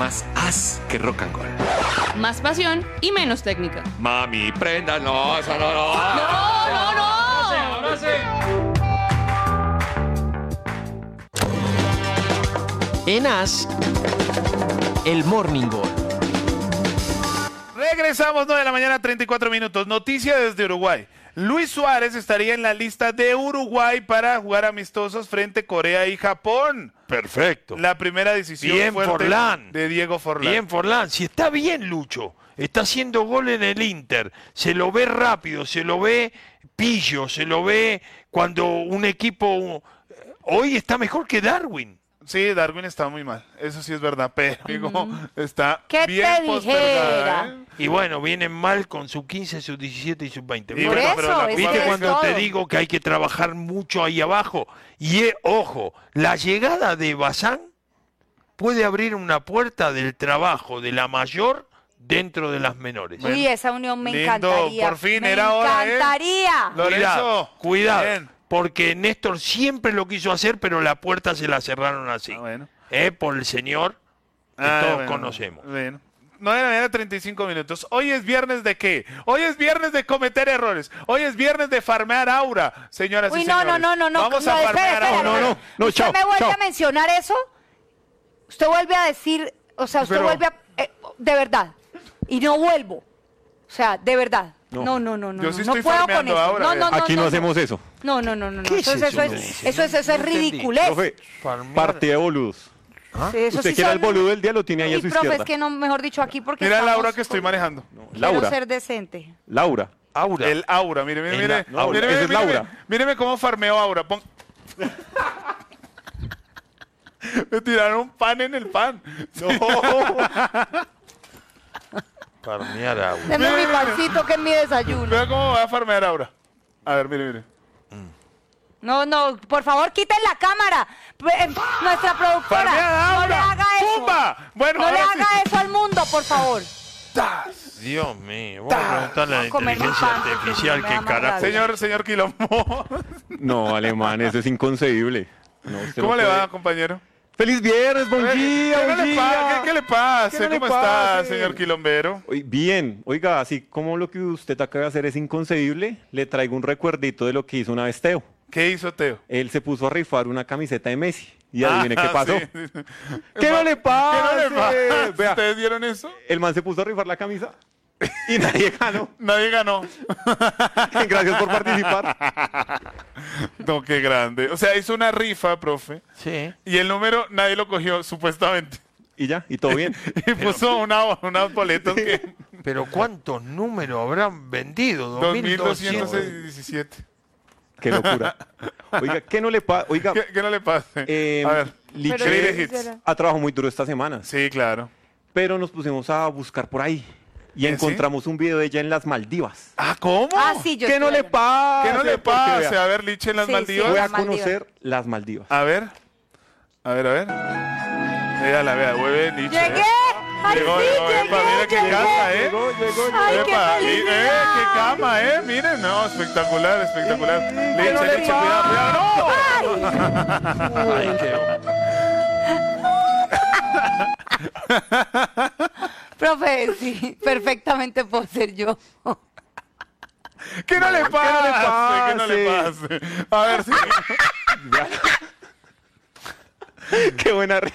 más as que rock and roll. Más pasión y menos técnica. Mami, prenda, no, eso no, no. ¡No! Ahora sí. En As, el Morning Goal. Regresamos, 9 de la mañana, 34 minutos. Noticia desde Uruguay. Luis Suárez estaría en la lista de Uruguay para jugar amistosos frente a Corea y Japón. Perfecto. La primera decisión Bien, fuerte Forlán. de Diego Forlán. Bien, Forlán. Si está bien, Lucho. Está haciendo gol en el Inter. Se lo ve rápido, se lo ve pillo, se lo ve cuando un equipo... Hoy está mejor que Darwin. Sí, Darwin está muy mal. Eso sí es verdad, pero amigo, está ¿Qué bien te postergada, dijera? Y bueno, vienen mal con sub 15, sub 17 y sub 20. Y Por bueno, eso, pero la es ¿Viste que es cuando todo. te digo que hay que trabajar mucho ahí abajo? Y ojo, la llegada de Bazán puede abrir una puerta del trabajo de la mayor dentro de las menores. Uy, esa unión me Lindo, encantaría. por fin, me era hora, ¿eh? encantaría. Lorenzo, Cuidado, bien. porque Néstor siempre lo quiso hacer, pero la puerta se la cerraron así. Bueno. Por el señor que todos Bueno, conocemos. Bueno. 9 de la mañana, 35 minutos. Hoy es viernes de qué? Hoy es viernes de cometer errores. Hoy es viernes de farmear aura, señoras Uy, y no, señores. no. Vamos a farmear espera, aura. no, ¿Usted chao, me vuelve chao. a mencionar eso? Usted vuelve a decir, o sea, usted Pero- vuelve a... de verdad. Y no vuelvo. O sea, de verdad. No. Yo sí no estoy puedo con farmeando eso. ahora, No. Aquí no hacemos eso. No. ¿Qué es Eso eso? es No entendí. ridiculez. Profe, Farmear. partida de boludos. Sí, eso Usted sí que era el son- boludo del día lo tiene ahí a Uy, su profe, izquierda. es que no, mejor dicho, aquí porque Mira estamos Laura que estoy con- manejando. Quiero Laura. ser decente. Laura. Aura. El aura, mire. En la- Laura, Míreme, esa es míreme, Laura. míreme cómo farmeo aura. Me tiraron un pan en el pan. Farmear aura. Deme mi pancito que es mi desayuno. Vea cómo va a farmear aura. A ver, mire. No, por favor, quiten la cámara. Nuestra productora, Farmeada no le aura. haga eso. ¡Pumba! Bueno, No le ahora haga sí. eso al mundo, por favor. Dios mío. Vamos a preguntarle a la Voy a comer mi inteligencia pan, porque artificial me da qué más carajo. rabia. Señor Quilombo. No, alemán, eso es inconcebible. No, usted ¿Cómo no le puede. va, compañero? ¡Feliz viernes! ¡Buen día! ¿Qué, no buen le día! pasa? ¿Qué le pasa? ¿Qué no le ¿Cómo está, pase? señor Quilombero? Bien, oiga, así como lo que usted acaba de hacer es inconcebible, le traigo un recuerdito de lo que hizo una vez Teo. ¿Qué hizo Teo? Él se puso a rifar una camiseta de Messi. Y adivine qué pasó. Sí. ¿Qué no le pasa? ¿Qué no le pasa? Vea, ¿Ustedes vieron eso? el man se puso a rifar la camisa y nadie ganó. Nadie ganó. Gracias por participar. No, qué grande. O sea, hizo una rifa, profe, Sí. y el número nadie lo cogió, supuestamente. Y ya, y todo bien. Y puso unas boletas que... Pero ¿cuántos números habrán vendido? 2200. 2.217. Qué locura. Oiga, ¿qué no le pasa? Oiga, ¿Qué no le pasa? A ver. Liche Pero Greatest sí, Hits. será. ha trabajado muy duro esta semana, Sí, claro. pero nos pusimos a buscar por ahí y ¿Sí? encontramos un video de ella en las Maldivas. Ah, ¿cómo? Ah, sí, yo ¿Qué no estuve le allá. pasa? ¿Qué no le Porque, pasa? vea, A ver, Liche en las Sí, Maldivas. voy a las Maldivas. conocer las Maldivas. A ver. A ver. Véala, vea, hueve Liche. ¡Llegué! ¡Ay, Llegó, sí, llegó, llegué! epa, mira qué llegué. casa, ¿eh? ¡Ay, qué Epa, felicidad! qué cama, miren, no, espectacular, espectacular. Liche, no le Liche, cuidado, cuidado, Ay, Profe, sí, perfectamente puedo ser yo. no. ¿Qué no le pasa? ¿Qué no le pase? A ver, sí. Qué buena risa.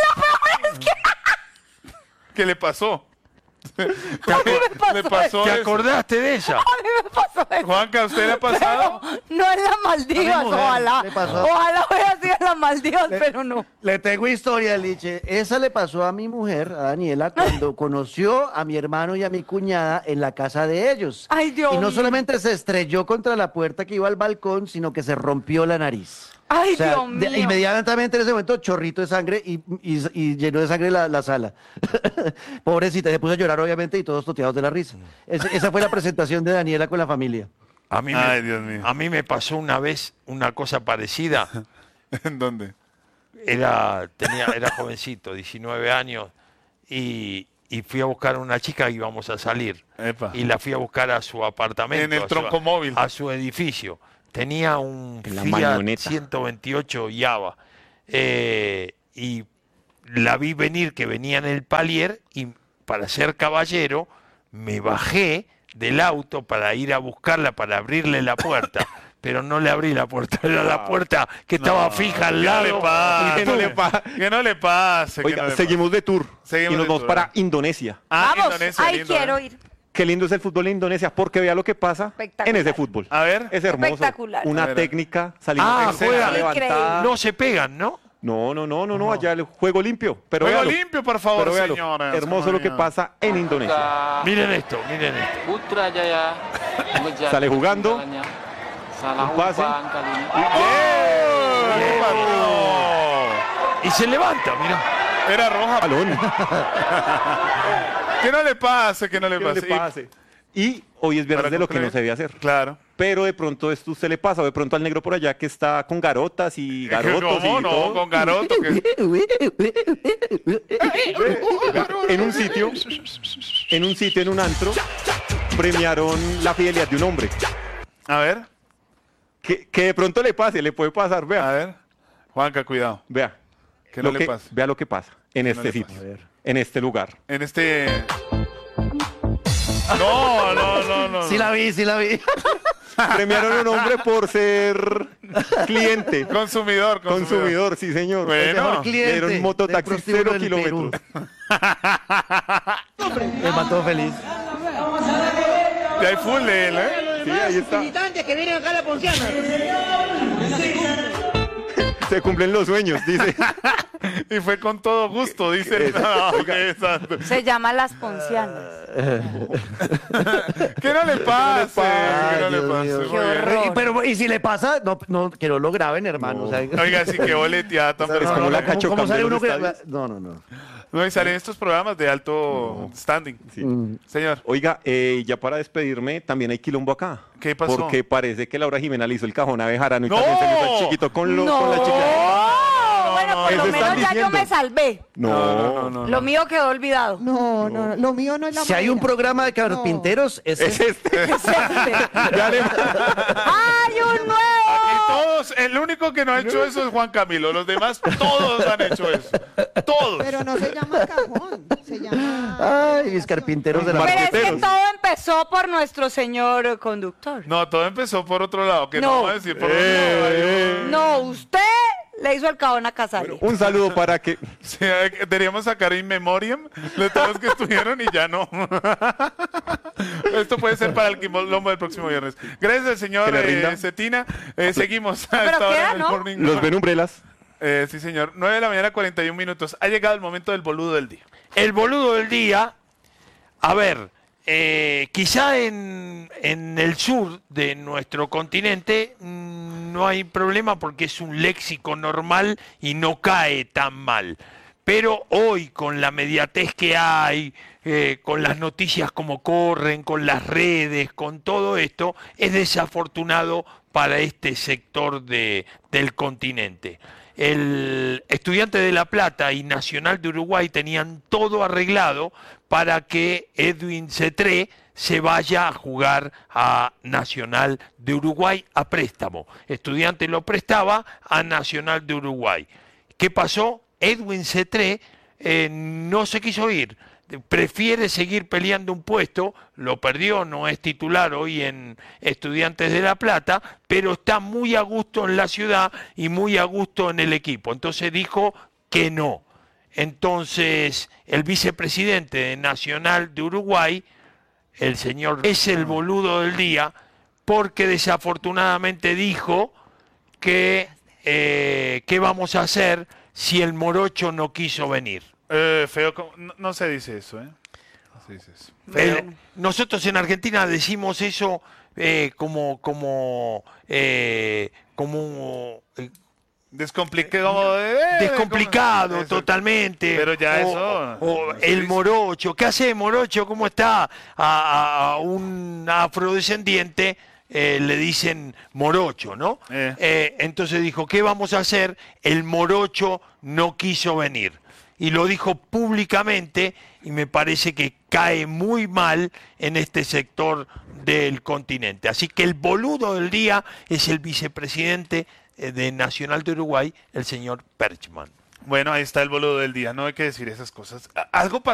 ¿Qué le pasó? me pasó pasó ¿Te eso? acordaste de esa? A mí me pasó eso. Juanca, ¿a usted le ha pasado? Pero no en las Maldivas, mujer ojalá. le pasó. Ojalá hubiera sido en las Maldivas, pero no. Le tengo historia, Liche. Esa le pasó a mi mujer, a Daniela, cuando conoció a mi hermano y a mi cuñada en la casa de ellos. Ay, Dios Y no mío. solamente se estrelló contra la puerta que iba al balcón, sino que se rompió la nariz. Ay, O sea, Dios mío. inmediatamente en ese momento, chorrito de sangre y llenó de sangre la sala. Pobrecita, se puso a llorar obviamente y todos toteados de la risa. Esa fue la presentación de Daniela con la familia. A mí, Ay, Dios mío. a mí me pasó una vez una cosa parecida. ¿En dónde? Era jovencito, 19 años, y fui a buscar a una chica que íbamos a salir. Epa. Y la fui a buscar a su apartamento. En el a su- troncomóvil. A su edificio. Tenía un En la Fiat marioneta. 128 Java. Y la vi venir que venía en el palier y para ser caballero me bajé del auto para ir a buscarla, para abrirle la puerta. Pero no le abrí la puerta, era la puerta que estaba fija al lado. Que no le pase. Oiga, seguimos de tour Seguimos y nos de vamos tour. para Indonesia. Vamos, Indonesia, ahí lindo, quiero ¿eh? ir. Qué lindo es el fútbol en Indonesia, porque vea lo que pasa Espectacular. en ese fútbol. A ver. Es hermoso. Espectacular. Una A ver. técnica, salimos Ah, en juegan. levantada. No se pegan, ¿no? No, allá el juego limpio. Pero Juego véalo. limpio, por favor, Pero véalo. señores. Hermoso lo que pasa en Indonesia. Miren esto, miren esto. Putrajaya mengejar Sale jugando. tendangannya. Salah Un pase. umpan kali ini. Y se levanta, mira. Era roja. Balón. Que no le pase, que no le Que no le pase. pase. Y hoy es viernes Para de lo que concluir. no se debe hacer. Claro. Pero de pronto esto se le pasa, o de pronto al negro por allá que está con garotas y garotos ¿Cómo y no? todo. Con garoto. En un sitio, en un antro, premiaron la fidelidad de un hombre. A ver, Que de pronto le pase, le puede pasar, a vea, ver. Juanca, cuidado. vea. Que no Lo le pase. Vea lo que pasa en este le sitio, pase. en este lugar. En este... No. Sí la vi, sí la vi. Premiaron a un hombre por ser cliente. Consumidor. Sí, señor. Bueno. El mejor Le dieron cliente. mototaxi del prostíbulo 0 del kilómetros. Perú. Me mató feliz. Y hay full de él, ¿eh? Sí, ahí está. Visitantes que vienen acá a la Ponciana. Se cumplen los sueños, dice. Y fue con todo gusto, dice. No, qué santo. Se llama Las Poncianas. Que no le pase. Ay, Que no le Dios pase. mío. Muy Qué bien. horror. Pero, y si le pasa, no, que no lo graben, hermano. O sea, Oiga, sí que boleteada tan Es como la ¿cómo cachocam sale de uno los que... estadios. No. No, y salen estos programas de alto standing. Señor. Oiga, ya para despedirme, también hay quilombo acá. ¿Qué pasó? Porque parece que Laura Jimena le hizo el cajón a Bejarano y ¡No! también se le hizo el chiquito con la chica. Bueno, por eso lo están menos ya yo diciendo. me salvé. No. Lo mío quedó olvidado. No, lo mío no es la Si hay un madera. programa de carpinteros, es Es este. Ya le- ¡Ay, un nuevo! Aquí todos, el único que no ha hecho eso es Juan Camilo. Los demás, todos han hecho eso. Todos. Pero no se llama cajón, se llama... Ay, mis carpinteros de la... Pero es que marqueteros. todo empezó por nuestro señor conductor. No, todo empezó por otro lado, que no, No. vamos a decir por otro lado. No, usted le hizo el cajón a Casale. Un saludo para que... Sí, deberíamos sacar in memoriam de todos los que estuvieron y ya no. Esto puede ser para el quilombo del próximo viernes. Gracias al señor Que le rinda. Cetina. Seguimos a Pero esta hora queda, en el ¿no? Morning Los Call. venumbrelas. Sí, señor. 9 de la mañana, 41 minutos. Ha llegado el momento del boludo del día. El boludo del día, a ver, quizá en el sur de nuestro continente no hay problema porque es un léxico normal y no cae tan mal. Pero hoy con la mediatez que hay, con las noticias como corren, con las redes, con todo esto, es desafortunado para este sector del continente. El Estudiante de La Plata y Nacional de Uruguay tenían todo arreglado para que Edwin Cetré se vaya a jugar a Nacional de Uruguay a préstamo. Estudiante lo prestaba a Nacional de Uruguay. ¿Qué pasó? Edwin Cetré no se quiso ir. Prefiere seguir peleando un puesto, lo perdió, no es titular hoy en Estudiantes de La Plata, pero está muy a gusto en la ciudad y muy a gusto en el equipo. Entonces dijo que no. Entonces el vicepresidente de Nacional de Uruguay, el señor, es el boludo del día, porque desafortunadamente dijo que ¿qué vamos a hacer si el morocho no quiso venir? Feo, no se dice eso, ¿eh? No se dice eso. Nosotros en Argentina decimos eso como Descomplicado. descomplicado Eso. totalmente. Pero ya o eso el dice. morocho. ¿Qué hace morocho? ¿Cómo está? A un afrodescendiente le dicen morocho, ¿no? Entonces dijo, ¿qué vamos a hacer? El morocho no quiso venir. Y lo dijo públicamente y me parece que cae muy mal en este sector del continente. Así que el boludo del día es el vicepresidente de Nacional de Uruguay, el señor Perchman. Bueno, ahí está el boludo del día. No hay que decir esas cosas. Algo pasó.